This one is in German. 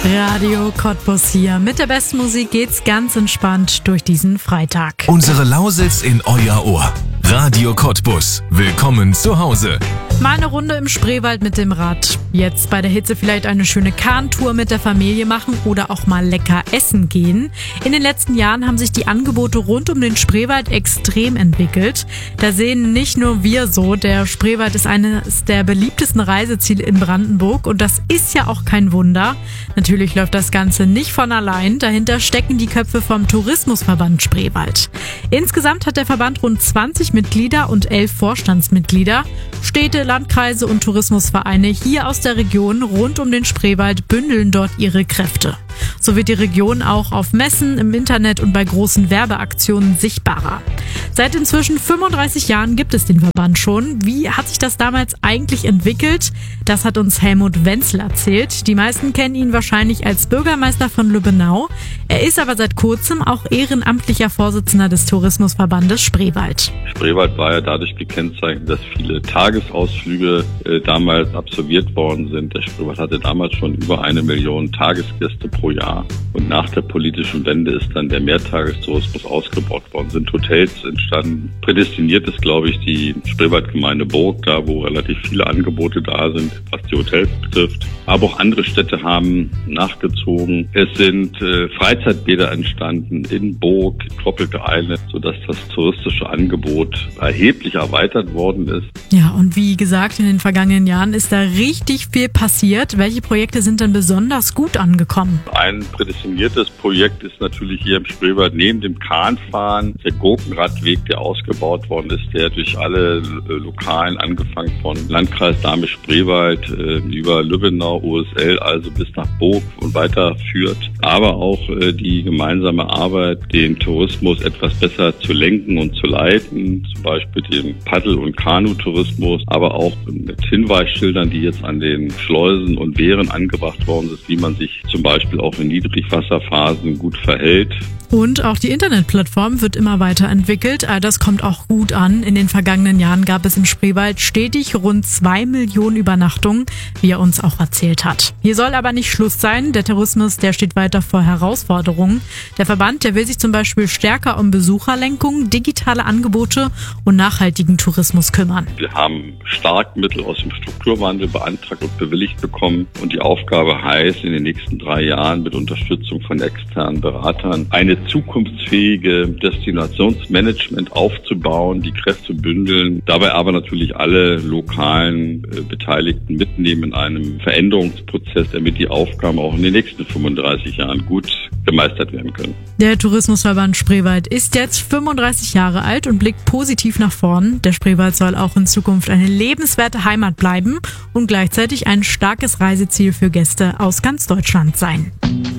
Radio Cottbus hier. Mit der besten Musik geht's ganz entspannt durch diesen Freitag. Unsere Lausitz in euer Ohr. Radio Cottbus. Willkommen zu Hause. Mal eine Runde im Spreewald mit dem Rad. Jetzt bei der Hitze vielleicht eine schöne Kahntour mit der Familie machen oder auch mal lecker essen gehen. In den letzten Jahren haben sich die Angebote rund um den Spreewald extrem entwickelt. Da sehen nicht nur wir so, der Spreewald ist eines der beliebtesten Reiseziele in Brandenburg und das ist ja auch kein Wunder. Natürlich läuft das Ganze nicht von allein. Dahinter stecken die Köpfe vom Tourismusverband Spreewald. Insgesamt hat der Verband rund 20 Mitglieder und 11 Vorstandsmitglieder. Städte, Landkreise und Tourismusvereine hier aus der Region rund um den Spreewald bündeln dort ihre Kräfte. So wird die Region auch auf Messen, im Internet und bei großen Werbeaktionen sichtbarer. Seit inzwischen 35 Jahren gibt es den Verband schon. Wie hat sich das damals eigentlich entwickelt? Das hat uns Helmut Wenzel erzählt. Die meisten kennen ihn wahrscheinlich als Bürgermeister von Lübbenau. Er ist aber seit kurzem auch ehrenamtlicher Vorsitzender des Tourismusverbandes Spreewald. Spreewald war ja dadurch gekennzeichnet, dass viele Tagesausflüge damals absolviert worden sind. Der Spreewald hatte damals schon über 1 Million Tagesgäste pro Jahr. Und nach der politischen Wende ist dann der Mehrtagestourismus ausgebaut worden, sind Hotels entstanden. Prädestiniert ist, glaube ich, die Spreewaldgemeinde Burg, da wo relativ viele Angebote da sind, was die Hotels betrifft. Aber auch andere Städte haben nachgezogen. Es sind Freizeitbäder entstanden in Burg, Tropical Island, sodass das touristische Angebot erheblich erweitert worden ist. Ja, und wie gesagt, in den vergangenen Jahren ist da richtig viel passiert. Welche Projekte sind denn besonders gut angekommen? Ein prädestiniertes Projekt ist natürlich hier im Spreewald neben dem Kahnfahren der Gurkenradweg, der ausgebaut worden ist, der durch alle Lokalen, angefangen von Landkreis Dahme-Spreewald über Lübbenau, OSL, also bis nach Burg und weiter führt. Aber auch die gemeinsame Arbeit, den Tourismus etwas besser zu lenken und zu leiten, zum Beispiel den Paddel- und Kanutourismus, aber auch mit Hinweisschildern, die jetzt an den Schleusen und Wehren angebracht worden sind, wie man sich zum Beispiel auch in Niedrigwasserphasen gut verhält. Und auch die Internetplattform wird immer weiterentwickelt. Das kommt auch gut an. In den vergangenen Jahren gab es im Spreewald stetig rund 2 Millionen Übernachtungen, wie er uns auch erzählt hat. Hier soll aber nicht Schluss sein. Der Tourismus, der steht weiter vor Herausforderungen. Der Verband, der will sich zum Beispiel stärker um Besucherlenkung, digitale Angebote und nachhaltigen Tourismus kümmern. Wir haben Starkmittel aus dem Strukturwandel beantragt und bewilligt bekommen. Und die Aufgabe heißt, in den nächsten 3 Jahren mit Unterstützung von externen Beratern eine zukunftsfähige Destinationsmanagement aufzubauen, die Kräfte bündeln, dabei aber natürlich alle lokalen Beteiligten mitnehmen in einem Veränderungsprozess, damit die Aufgaben auch in den nächsten 35 Jahren gut gemeistert werden können. Der Tourismusverband Spreewald ist jetzt 35 Jahre alt und blickt positiv nach vorn. Der Spreewald soll auch in Zukunft eine lebenswerte Heimat bleiben und gleichzeitig ein starkes Reiseziel für Gäste aus ganz Deutschland sein.